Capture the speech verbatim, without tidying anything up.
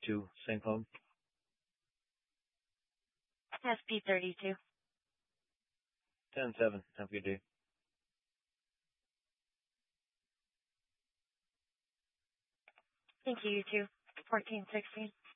thirty-two, same home. S P thirty-two. ten seven, have a good day. Thank you, you too. fourteen sixteen.